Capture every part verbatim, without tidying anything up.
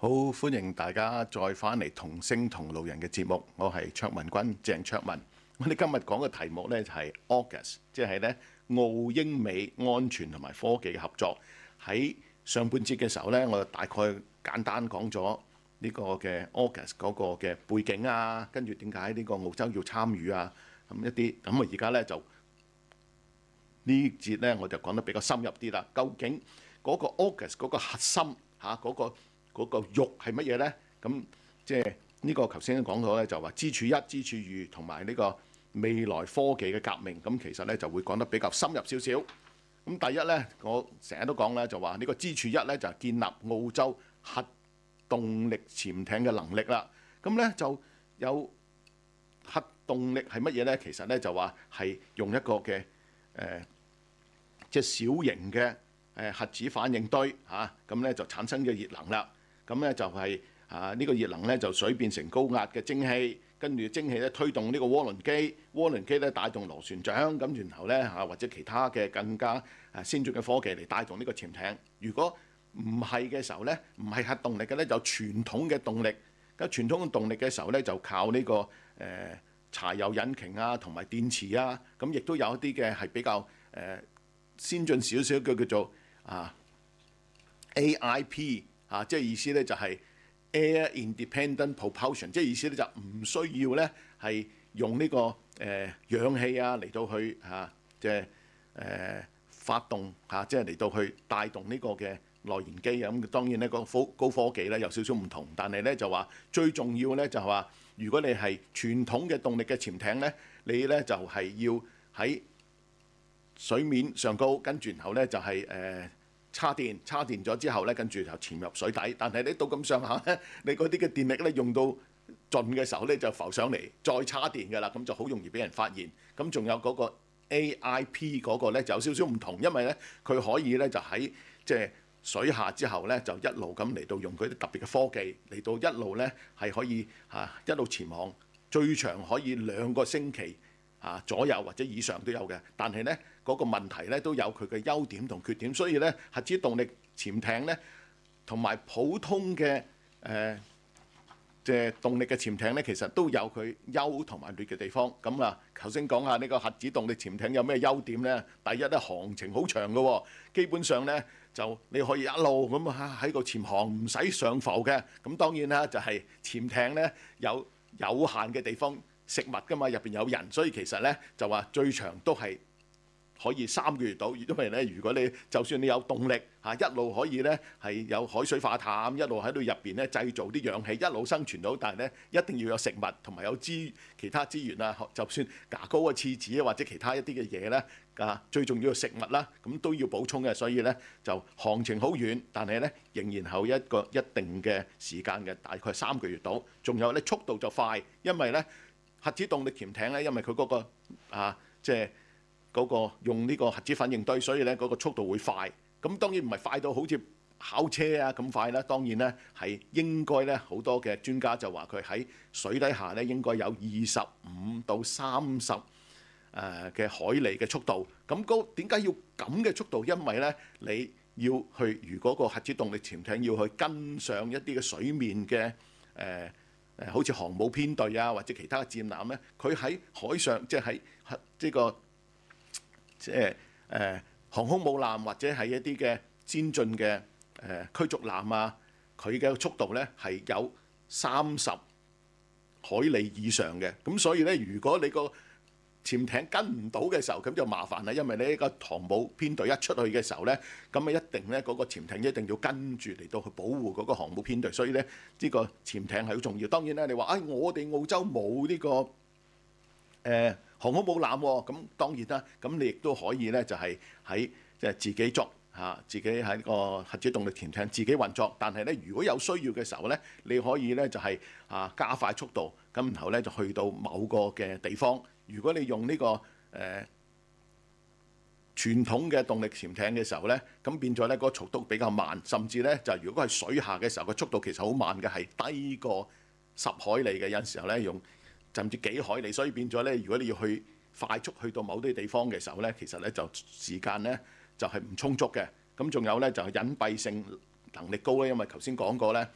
好，歡迎大家再返嚟同聲同路人嘅節目，我係卓文君鄭卓文。我哋今日講嘅題目呢就係 AUKUS， 即係咧澳英美安全同埋科技嘅合作。喺上半節嘅時候呢，我就大概簡單講咗呢個嘅 AUKUS 嗰個嘅背景啊，跟住點解呢個澳洲要參與啊，咁一啲咁啊，而家呢就呢節呢，我就講得比較深入啲啦。究竟嗰個 AUKUS 嗰個核心嚇嗰個嗰個肉係乜嘢呢？咁即係呢個頭先講到咧，就話支柱一、支柱二同埋呢個未來科技嘅革命。咁其實咧就會講得比較深入少少。咁第一咧，我成日都講咧，就話呢個支柱一咧就係建立澳洲核動力潛艇嘅能力啦。咁咧就有核動力係乜嘢咧？其實咧就話係用一個嘅誒即係小型嘅誒核子反應堆嚇，咁咧就產生嘅熱能啦。咁咧就係啊呢個熱能咧就水變成高壓嘅蒸汽，跟住蒸汽咧推動呢個渦輪機，渦輪機咧帶動螺旋槳，咁然後咧嚇或者其他嘅更加誒先進嘅科技嚟帶動呢個潛艇。如果唔係嘅時候咧，唔係核動力嘅咧，就傳統嘅動力。咁傳統嘅動力嘅時候咧，就靠呢個誒柴油引擎啊，同埋電池啊。咁亦都有一啲嘅係比較誒先進少少嘅叫做啊 A I P。啊，即係意思咧就係 air independent propulsion， 即係意思咧就唔需要咧係用呢、這個誒、呃、氧氣啊嚟到去嚇、啊，即係誒、呃、發動嚇、啊，即係嚟到去帶動呢個嘅內燃機啊。咁當然呢個高高科技咧有少少唔同，但係咧就話最重要咧就係話，如果你係傳統嘅動力嘅潛艇咧，你咧就係、是、要喺水面上高，跟住然後咧就係、是、誒。呃叉電，叉電咗之後咧，跟住就潛入水底。但係你到咁上下咧，你嗰啲嘅電力咧用到盡嘅時候咧，就浮上嚟再叉電㗎啦。咁就好容易俾人發現。咁仲有嗰個 A I P 嗰個咧就有少少唔同，因為咧佢可以咧就喺即係水下之後咧就一路咁嚟到用佢啲特別嘅科技嚟到一路咧係可以嚇一路潛航，最長可以兩個星期。啊，左右或者以上都有嘅，但係咧嗰個問題咧都有佢嘅優點同缺點，所以咧核子動力潛艇咧同埋普通嘅誒即係動力嘅潛艇咧，其實都有佢優同埋劣嘅地方。咁啊，頭先講下呢個核子動力潛艇有咩優點咧？第一咧航程好長嘅喎，基本上咧就你可以一路咁啊喺個潛航唔使上浮嘅。咁當然啦，就係潛艇咧有有限嘅地方。食物㗎嘛，入邊有人，所以其實咧就話最長都係可以三個月到，因為咧如果你就算你有動力嚇一路可以咧係有海水化淡，一路喺度入邊咧製造啲氧氣，一路生存到，但係咧一定要有食物同埋有資其他資源啊，就算牙膏啊、廁紙啊或者其他一啲嘅嘢咧啊，最重要嘅食物啦，咁都要補充嘅，所以咧就航程好遠，但係咧仍然後一個一定嘅時間嘅，大概三個月到，仲有咧速度就快，因為咧。核子動力潛艇咧，因為佢嗰、那個啊，即係嗰個用呢個核子反應堆，所以咧嗰、那個速度會快。咁當然唔係快到好似考車啊咁快啦。當然咧係應該咧好多嘅專家就話佢喺水底下咧應該有二十五到三十誒嘅海里嘅速度。咁嗰點解要咁嘅速度？因為咧你要去，如果個核子動力潛艇要去跟上一啲嘅水面嘅誒。呃誒好似航母編隊啊，或者其他嘅戰艦咧，佢喺海上即係喺呢個即係誒航空母艦或者係一啲嘅先進嘅誒驅逐艦啊，佢嘅速度咧係有三十海里以上嘅。咁所以咧，如果你個潛艇跟唔到嘅時候，咁就麻煩啦，因為呢個航母編隊一出去嘅時候咧，咁啊一定咧嗰個潛艇一定要跟住嚟到去保護嗰個航母編隊，所以咧呢個潛艇係好重要。當然咧，你話啊，我哋澳洲冇呢個誒航空母艦喎，咁當然啦，咁你亦都可以咧就係喺即係自己作嚇，自己喺個核子動力潛艇自己運作。但係咧，如果有需要嘅時候咧，你可以咧就係啊加快速度，咁然後咧就去到某個嘅地方。如果你用呢、這個誒、呃、傳統嘅動力潛艇嘅時候咧，咁變咗咧嗰個速度比較慢，甚至咧就如果係水下嘅時候，個速度其實好慢嘅，係低過十海里嘅。有陣時候咧用甚至幾海里，所以變咗咧，如果你要去快速去到某啲地方嘅時候咧，其實咧就時間咧就係、是、唔充足嘅。咁仲有咧就係、是、隱蔽性能力高咧，因為頭先講過咧。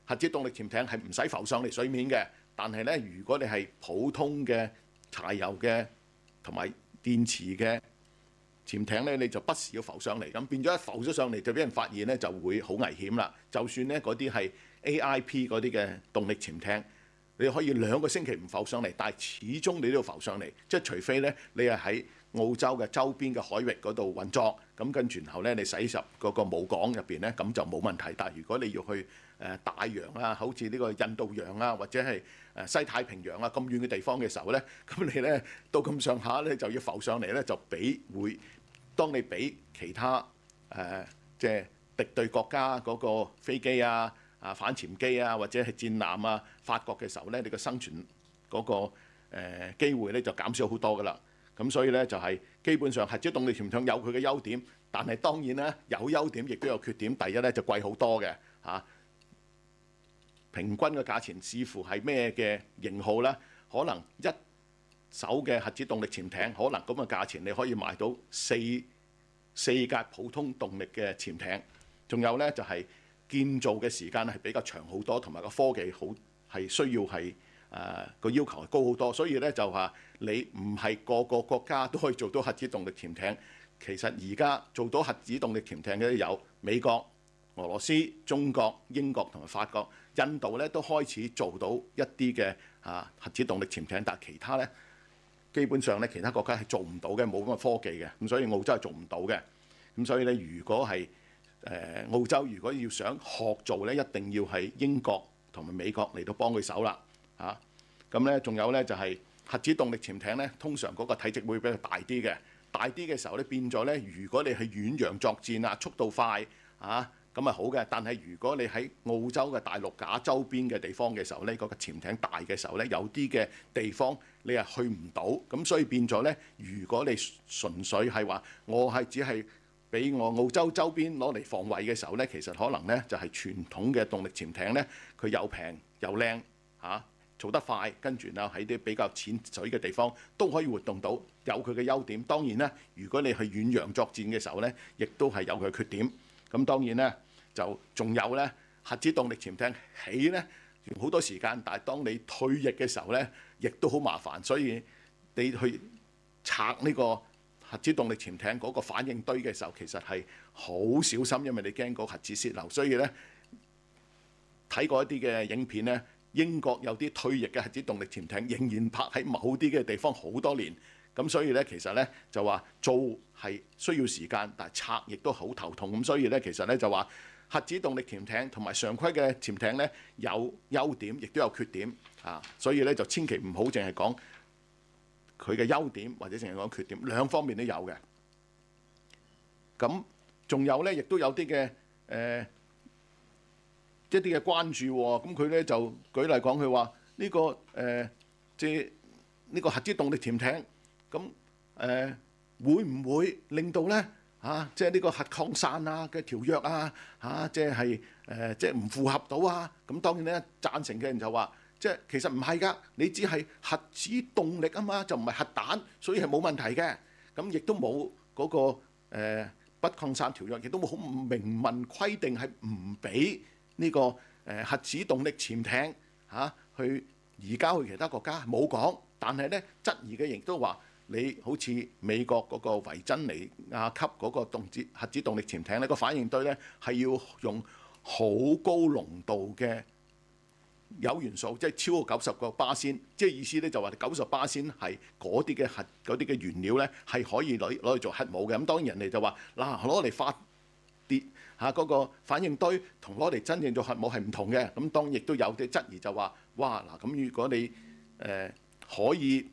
核子動力潛艇係唔使浮上嚟水面嘅，但係咧，如果你係普通嘅柴油嘅同埋電池嘅潛艇咧，你就不時要浮上嚟，咁變咗一浮咗上嚟就俾人發現咧，就會好危險啦。就算咧嗰啲係 A I P 嗰啲嘅動力潛艇，你可以兩個星期唔浮上嚟，但係始終你都要浮上嚟，即係除非咧你係喺澳洲嘅周邊嘅海域嗰度運作，咁跟住然後咧你駛入嗰個母港入邊咧，咁就冇問題。但係如果你要去誒大洋啊，好似呢個印度洋啊，或者係誒西太平洋啊咁遠嘅地方嘅時候咧，咁你咧到咁上下咧就要浮上嚟咧，就俾會當你俾其他誒、呃、即係敵對國家嗰個飛機啊、啊反潛機啊或者係戰艦啊發覺嘅時候咧，你個生存嗰、那個誒、呃、機會咧就減少好多㗎啦。咁所以咧就係、是、基本上核子動力潛艇有佢嘅優點，但係當然咧有優點亦都有缺點。第一咧就貴好多嘅嚇。啊平均嘅價錢視乎係咩嘅型號啦，可能一艘嘅核子動力潛艇可能咁嘅價錢你可以買到四四架普通動力嘅潛艇，仲有咧就係、是、建造嘅時間係比較長好多，同埋個科技好係需要係誒個要求係高好多，所以咧就話你唔係個個國家都可以做到核子動力潛艇。其實而家做到核子動力潛艇嘅有美國、俄羅斯、中國、英國同埋法國。印度咧都開始做到一啲嘅啊核子動力潛艇，但係其他咧基本上咧其他國家係做唔到嘅，冇咁嘅科技嘅，咁所以澳洲係做唔到嘅。咁所以咧，如果係誒、呃、澳洲如果要想學做咧，一定要係英國同埋美國嚟到幫佢手啦嚇。咁咧仲有咧就係、是、核子動力潛艇咧，通常嗰個體積會比較大啲嘅，大啲嘅時候咧變咗咧，如果你係遠洋作戰啊，速度快啊。咁係好嘅，但係如果你喺澳洲嘅大陸架周邊嘅地方嘅時候呢，嗰個潛艇大嘅時候呢，有啲嘅地方你係去唔到，咁所以變咗呢，如果你純粹係話我係只係俾我澳洲周邊攞嚟防衛嘅時候呢，其實可能呢就係傳統嘅動力潛艇呢，佢又平又靚嚇，做得快，跟住啊喺啲比較淺水嘅地方都可以活動到，有佢嘅優點。當然啦，如果你去遠洋作戰嘅時候呢，亦都係有佢嘅缺點。咁當然咧，就仲有咧核子動力潛艇起咧用好多時間，但係當你退役嘅時候咧，亦都好麻煩。所以你去拆呢個核子動力潛艇嗰個反應堆嘅時候，其實係好小心，因為你驚嗰核子洩漏。所以咧睇過一啲嘅影片咧，英國有啲退役嘅核子動力潛艇仍然泊喺某啲嘅地方好多年。咁所以咧，其實咧就話做係需要時間，但係拆亦都好頭痛。咁所以咧，其實咧就話核子動力潛艇同埋常規嘅潛艇咧有優點，亦都有缺點啊。所以咧就千祈唔好淨係講佢嘅優點，或者淨係講缺點，兩方面都有嘅。咁仲有咧，亦都有啲嘅誒一啲嘅關注喎。咁佢咧就舉例講，佢話呢個誒即係呢個核子動力潛艇。咁誒、呃、會唔會令到咧嚇，即係呢個核擴散啊嘅條約啊嚇，即係誒即係唔符合到啊？咁當然咧，贊成嘅人就話，即係其實唔係㗎，你只係核子動力啊嘛，就唔係核彈，所以係冇問題嘅。咁亦都冇嗰個、呃、不擴散條約，亦都冇好明文規定係唔俾呢個誒、呃、核子動力潛艇嚇、啊、去移交去其他國家，冇講。但係咧質疑嘅亦都話。你好似美國嗰個維珍尼亞級嗰個動子核子動力潛艇咧，個反應堆咧係要用好高濃度嘅鈾元素，即係超過九十個巴仙，即係意思咧就話九十巴仙係嗰啲嘅核嗰啲嘅原料咧係可以攞攞嚟做核武嘅。咁當然人哋就話嗱，攞嚟發跌嚇嗰個反應堆同攞嚟真正做核武係唔同嘅。咁當然亦都有啲質疑就話哇嗱，咁如果你誒、呃、可以。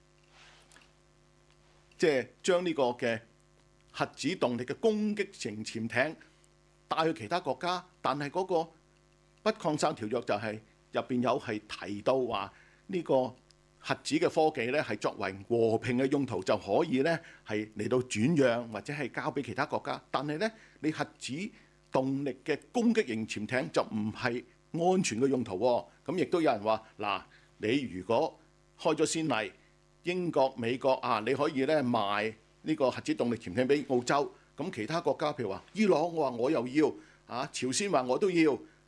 即係將呢個嘅核子動力嘅攻擊型潛艇帶去其他國家，但係嗰個不擴散條約就係入邊有係提到話呢個核子嘅科技咧係作為和平嘅用途就可以咧係嚟到轉讓或者係交俾其他國家，但係咧你核子動力嘅攻擊型潛艇就唔係安全嘅用途喎。咁亦都有人話嗱，你如果開咗先例。英國、美國啊，你可以咧賣呢個核子動力潛艇俾澳洲，咁其他國家譬如話伊朗，我話我又要啊，朝鮮話我都要，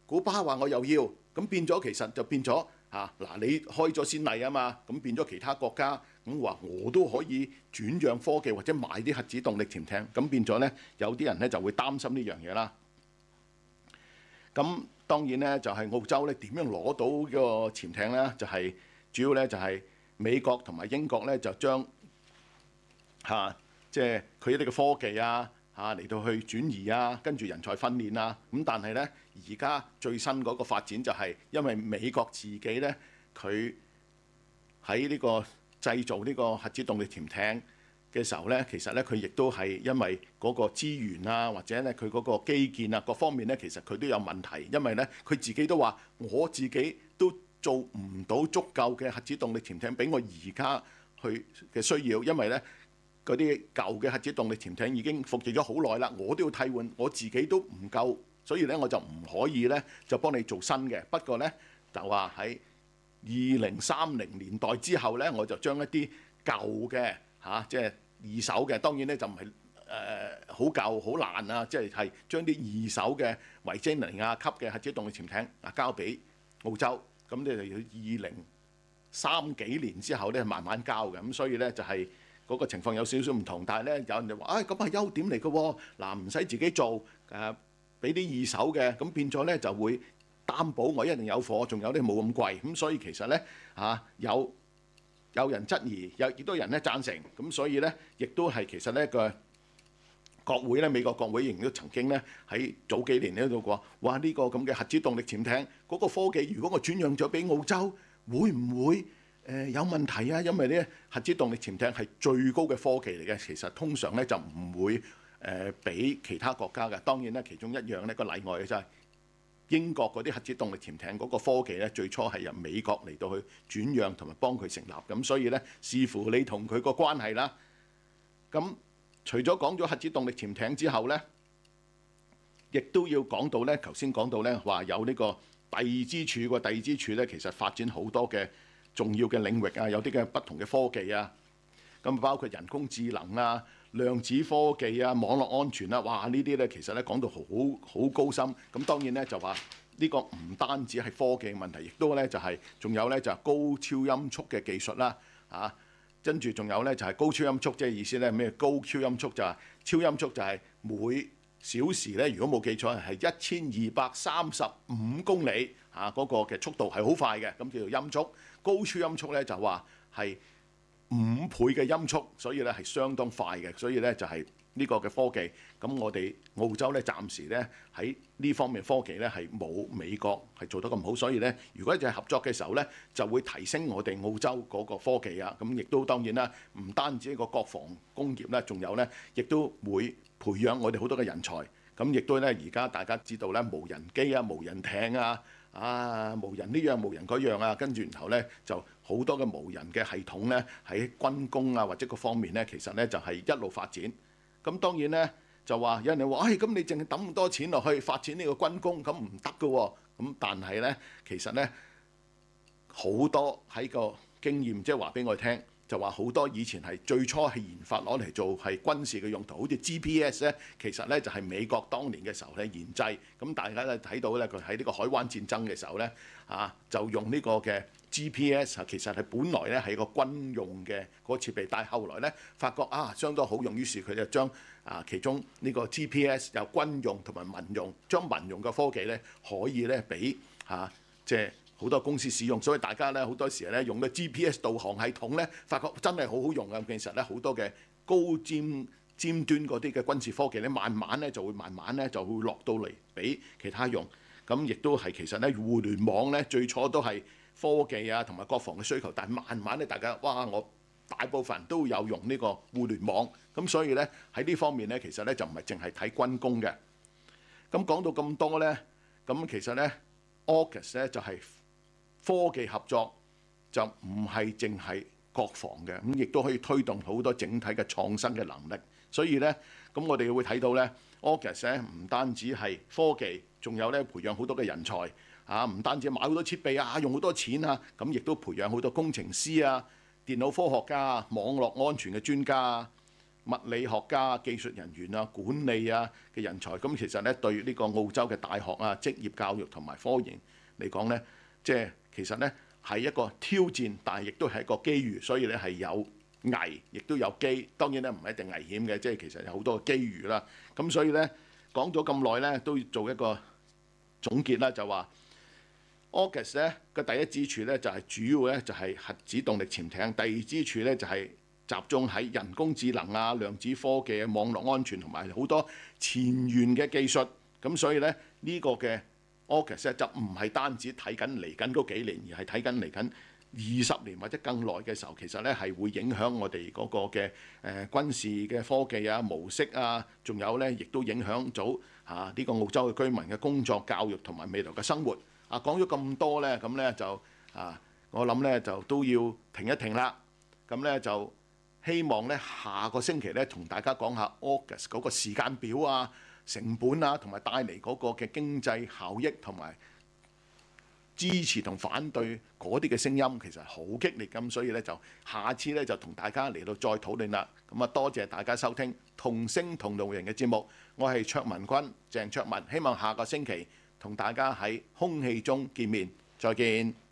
古巴話我又要，咁變咗其實就變咗嚇嗱，你開咗先例啊嘛，咁變咗其他國家咁話我都可以轉讓科技或者買啲核子動力潛艇，咁變咗咧有啲人咧就會擔心呢樣嘢啦。咁當然咧就係澳洲咧點樣攞到呢個潛艇咧？就係主要咧就係美國同埋英國咧就將嚇即係佢哋嘅科技啊嚇嚟到去轉移啊，跟住人才訓練啊。咁但係咧而家最新嗰個發展就係因為美國自己咧佢喺呢個製造呢個核子動力潛艇嘅時候咧，其實咧佢亦都係因為嗰個資源啊，或者咧佢嗰個基建啊各方面咧，其實佢都有問題。因為咧佢自己都話，我自己都做唔到足夠嘅核子動力潛艇俾我而家去嘅需要，因為咧嗰啲舊嘅核子動力潛艇已經服役咗好耐啦，我都要替換，我自己都唔夠，所以咧我就唔可以咧就幫你做新嘅。不過咧就話喺二零三零年代之後咧，我就將一啲舊嘅嚇，即係二手嘅，當然咧就唔係誒好舊好爛啊，即係係將啲二手嘅維珍尼亞級嘅核子動力潛艇啊交俾澳洲，咁你就要二零三幾年之後咧慢慢交嘅，咁所以咧就係嗰個情況有少少唔同，但係咧有人就話，唉，咁係優點嚟嘅喎，嗱唔使自己做誒，俾啲二手嘅，咁變咗咧就會擔保我一定有貨，仲有啲冇咁貴，咁所以其實咧嚇有有人質疑，有幾多人咧贊成，咁所以咧亦都係其實咧個國會咧美國國會亦都曾經咧喺早幾年咧度講，哇呢個咁嘅核子動力潛艇嗰個科技，如果我轉讓咗俾澳洲，會唔會誒有問題啊？因為咧核子動力潛艇係最高嘅科技嚟嘅，其實通常咧就唔會誒俾其他國家嘅。當然咧其中一樣咧個例外嘅就係英國嗰啲核子動力潛艇嗰個科技咧，最初係由美國嚟到去轉讓同埋幫佢成立，咁所以咧視乎你同佢個關係啦。咁除咗講咗核子動力潛艇之後咧，亦都要講到咧，頭先講到咧話有呢個第二支柱，個第二支柱咧其實發展好多嘅重要嘅領域啊，有啲嘅不同嘅科技啊，咁包括人工智能啊、量子科技啊、網絡安全啊，哇！呢啲咧其實咧講到好好高深。咁當然咧就話呢個唔單止係科技問題，亦都咧就係仲有咧就係高超音速嘅技術啦，嚇。跟住仲有咧就係高超音速，即係意思咧咩？高超音速就係超音速就係每小時咧，如果冇記錯係一千二百三十五公里嚇，嗰個嘅速度係好快嘅，咁叫做音速。高超音速咧就話係五倍嘅音速，所以咧係相當快嘅，所以咧就係呢個嘅科技。咁我哋澳洲咧暫時咧喺呢方面科技咧係冇美國係做得咁好，所以咧如果一齊合作嘅時候咧，就會提升我哋澳洲嗰個科技啊。咁亦都當然啦，唔單止一個國防工業啦，仲有咧亦都會培養我哋好多嘅人才。咁亦都咧而家大家知道咧無人機啊、無人艇啊。啊！無人呢樣無人嗰樣啊，跟住然後咧就好多嘅無人嘅系統咧喺軍工啊或者各方面咧，其實咧就係一路發展。咁當然咧就話有人話，唉、哎，咁你淨係抌咁多錢落去發展呢個軍工，咁唔得㗎喎。咁但係咧其實咧好多喺個經驗，即係話俾我哋聽，就話好多以前係最初係研發攞嚟做係軍事嘅用途，好似 G P S 咧，其實咧就係美國當年嘅時候咧研製。咁大家咧睇到咧，佢喺呢個海灣戰爭嘅時候咧，啊就用呢個嘅 G P S 啊，其實係本來咧係個軍用嘅嗰個設備，但係後來咧發覺啊相當好用，於是佢就將啊其中呢個 G P S 由軍用同埋民用，將民用嘅科技咧可以咧俾嚇即係好多公司使用，所以大家咧好多時咧用嘅 G P S 導航系統咧，發覺真係好好用啊！其實咧好多嘅高尖尖端嗰啲嘅軍事科技咧，慢慢咧就會慢慢咧就會落到嚟俾其他用。咁亦都係其實咧互聯網咧最初都係科技啊同埋國防嘅需求，但係慢慢咧大家哇我大部分人都有用呢個互聯網，咁所以咧喺呢方面咧其實咧就唔係淨係睇軍工嘅。咁講到咁多咧，咁其實咧 AUKUS 咧就係科技合作，就唔係淨係國防嘅，咁亦都可以推動好多整體嘅創新嘅能力。所以咧，咁我哋會睇到咧 AUKUS 咧唔單止係科技，仲有咧培養好多嘅人才啊！唔單止買好多設備啊，用好多錢啊，咁亦都培養好多工程師啊、電腦科學家啊、網絡安全嘅專家啊。 物理學家、技術人員啊、管理啊嘅人才。咁其實咧對呢個澳洲嘅大學啊、職業教育同埋科研嚟講咧，即係其實咧係一個挑戰，但係亦都係一個機遇。所以咧係有危，亦都有機。當然咧唔係一定危險嘅，即係其實有好多嘅機遇啦。咁所以咧講咗咁耐咧，都要做一個總結啦，就話 AUKUS 咧嘅第一支柱咧就係主要咧就係核子動力潛艇，第二支柱咧就係集中喺人工智能啊、量子科技、網絡安全同埋好多前沿嘅技術。咁所以咧呢個嘅 AUKUS 咧就唔係單止睇緊嚟緊嗰幾年，而係睇緊嚟緊二十年或者更耐嘅時候，其實咧係會影響我哋嗰個嘅誒軍事嘅科技啊、模式啊，仲有咧亦都影響到嚇呢個澳洲嘅居民嘅工作、教育同埋未來嘅生活。啊，講咗咁多咧，咁咧就啊，我諗咧就都要停一停啦。咁咧就希望咧下個星期咧同大家講下 AUKUS 嗰個時間表啊、成本啊，同埋帶嚟嗰個嘅經濟效益同埋支持同反對嗰啲嘅聲音，其實好激烈咁，所以咧就下次咧就同大家嚟到再討論啦。咁啊，多謝大家收聽同聲同路人嘅節目，我係卓文君鄭卓文，希望下個星期同大家喺空氣中見面，再見。